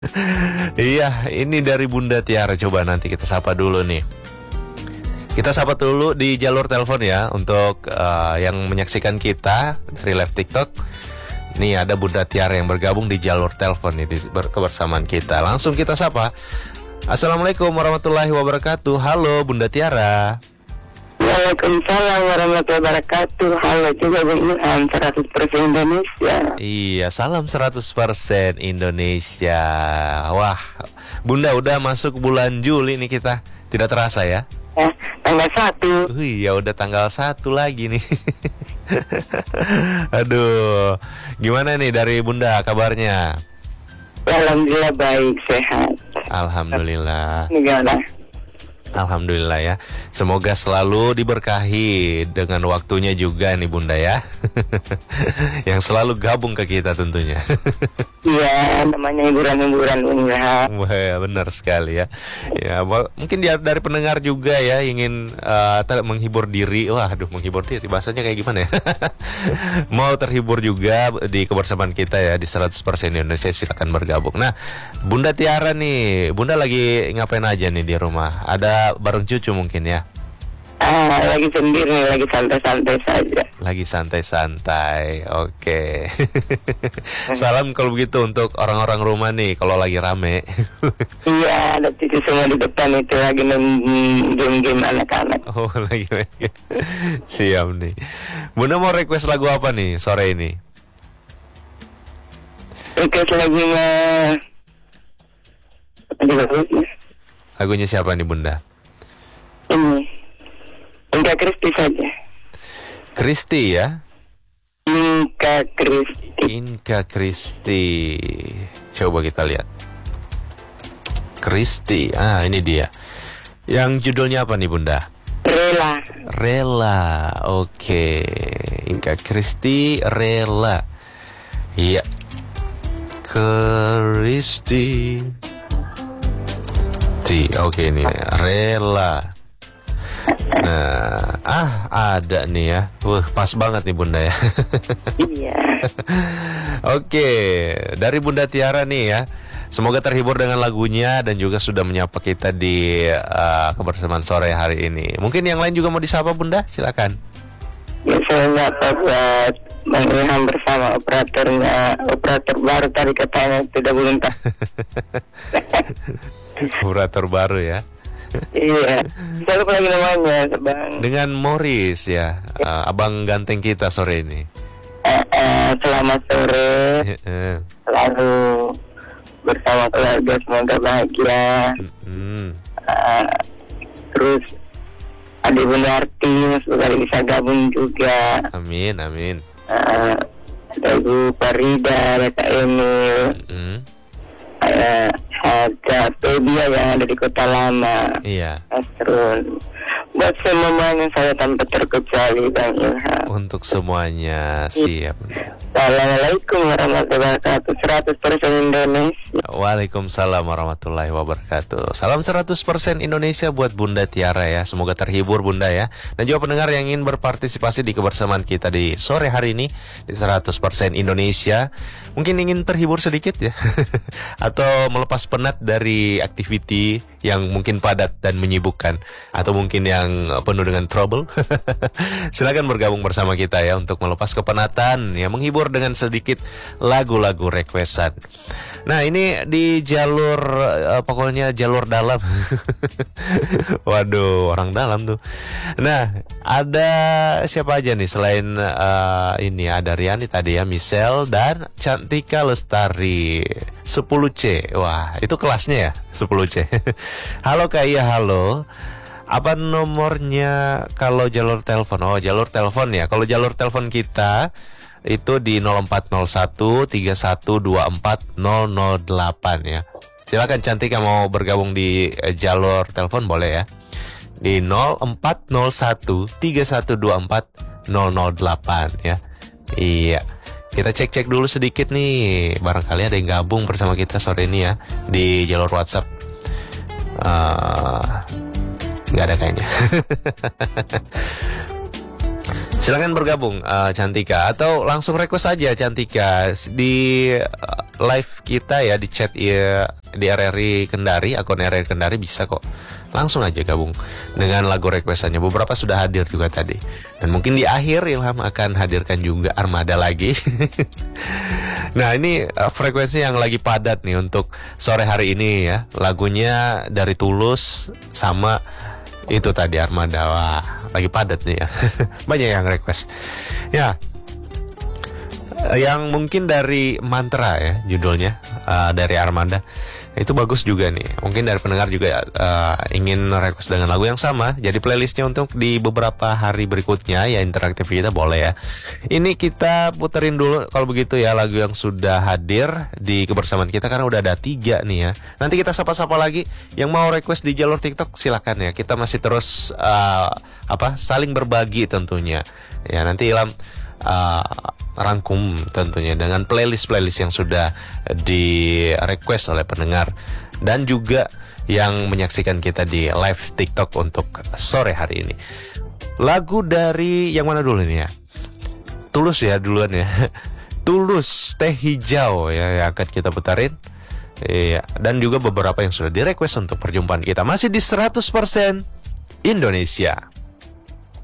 Iya, ini dari Bunda Tiara. Coba nanti kita sapa dulu nih. Kita sapa dulu di jalur telepon ya. Untuk yang menyaksikan kita dari live TikTok. Nih ada Bunda Tiara yang bergabung di jalur telepon nih, kebersamaan kita. Langsung kita sapa. Assalamualaikum warahmatullahi wabarakatuh. Halo Bunda Tiara. Waalaikumsalam warahmatullahi wabarakatuh. Halo juga Bung Ilham, 100% Indonesia. Iya, salam 100% Indonesia. Wah, Bunda udah masuk bulan Juli nih kita. Tidak terasa ya? Tanggal 1. Iya, udah tanggal 1 lagi nih. Aduh, gimana nih dari Bunda kabarnya? Alhamdulillah baik, sehat. Alhamdulillah. Gimana? Alhamdulillah ya. Semoga selalu diberkahi dengan waktunya juga nih Bunda ya. Yang selalu gabung ke kita tentunya. Iya, namanya hiburan-hiburan Bung Ilham. Wah, benar sekali ya. Ya, mungkin dari pendengar juga ya ingin menghibur diri. Wah, aduh, menghibur diri bahasanya kayak gimana ya? Mau terhibur juga di kebersamaan kita ya di 100% Indonesia, silakan bergabung. Nah, Bunda Tiara nih, Bunda lagi ngapain aja nih di rumah? Ada bareng cucu mungkin ya? Lagi sendiri, lagi santai-santai saja. Lagi santai-santai, oke. Salam kalau begitu untuk orang-orang rumah nih kalau lagi rame. Iya, ada cucu semua di depan itu lagi main game-game anak-anak. Oh, lagi main game. Siap nih. Bunda mau request lagu apa nih sore ini? Request lagunya Lagunya siapa nih Bunda? ini Inka Kristi saja. Kristi ya? Inka Kristi. Inka Kristi. Coba kita lihat. Kristi. Ini dia. Yang judulnya apa nih Bunda? Rela. Rela. Oke. Inka Kristi, Rela. Iya. Kristi. Oke ini Rela. Nah, ada nih ya. Pas banget nih Bunda ya. Iya. Oke, dari Bunda Tiara nih ya. Semoga terhibur dengan lagunya dan juga sudah menyapa kita di kebersamaan sore hari ini. Mungkin yang lain juga mau disapa Bunda, silakan. Ya, saya nyapa buat Bang Ilham bersama operatornya. Operator baru tadi katanya tidak belum tak. Operator baru ya. Iya. Saya lupa lagi namanya, Bang. Dengan Morris ya, abang ganteng kita sore ini. Selamat sore. Lalu bersama keluarga semoga bahagia. Terus adik Bunda Arti semoga bisa gabung juga. Amin, amin. Ada Ibu Farida, ada Kak Emil. Ada Febia yang ada di Kota Lama. Iya. Asrun. Buat semuanya saya tanpa terkecuali Bang Ilham. Untuk semuanya siap. Assalamualaikum warahmatullahi wabarakatuh. 100% Indonesia. Waalaikumsalam warahmatullahi wabarakatuh. Salam 100% Indonesia buat Bunda Tiara ya. Semoga terhibur Bunda ya. Dan juga pendengar yang ingin berpartisipasi di kebersamaan kita di sore hari ini di 100% Indonesia, mungkin ingin terhibur sedikit ya. Atau melepas penat dari aktiviti yang mungkin padat dan menyibukkan, atau mungkin yang penuh dengan trouble. Silakan bergabung bersama kita ya untuk melepas kepenatan ya, menghibur dengan sedikit lagu-lagu requestan. Nah, ini di jalur pokoknya jalur dalam. Waduh, orang dalam tuh. Nah, ada siapa aja nih selain ini ada Riani tadi ya, Michelle dan Cantika Lestari 10C. Wah, itu kelasnya ya 10C. Halo Kak, iya halo. Apa nomornya kalau jalur telepon? Oh, jalur telepon ya. Kalau jalur telepon kita itu di 0401 3124 008 ya. Silakan Cantika mau bergabung di jalur telepon boleh ya. Di 0401 3124 008 ya. Iya. Kita cek-cek dulu sedikit nih. Barangkali ada yang gabung bersama kita sore ini ya di jalur WhatsApp. Nggak ada kayaknya. Silakan bergabung Cantika, atau langsung request aja Cantika di live kita ya, di chat ya, di RRI Kendari, akun RRI Kendari bisa kok. Langsung aja gabung dengan lagu requestannya. Beberapa sudah hadir juga tadi. Dan mungkin di akhir Ilham akan hadirkan juga Armada lagi. Nah, ini frekuensi yang lagi padat nih untuk sore hari ini ya. Lagunya dari Tulus sama itu tadi Armada. Wah, lagi padat nih ya. Banyak yang request. Ya. Yang mungkin dari Mantra ya judulnya, dari Armada. Itu bagus juga nih. Mungkin dari pendengar juga ingin request dengan lagu yang sama. Jadi playlistnya untuk di beberapa hari berikutnya ya, interaktif kita boleh ya. Ini kita puterin dulu kalau begitu ya lagu yang sudah hadir di kebersamaan kita, karena udah ada 3 nih ya. Nanti kita sapa-sapa lagi. Yang mau request di jalur TikTok silakan ya. Kita masih terus saling berbagi tentunya. Ya, nanti Ilham rangkum tentunya dengan playlist yang sudah di request oleh pendengar dan juga yang menyaksikan kita di live TikTok untuk sore hari ini. Lagu dari yang mana dulu nih ya? Tulus ya duluan ya. Tulus Teh Hijau ya yang akan kita putarin. Iya, dan juga beberapa yang sudah di request untuk perjumpaan kita masih di 100% Indonesia.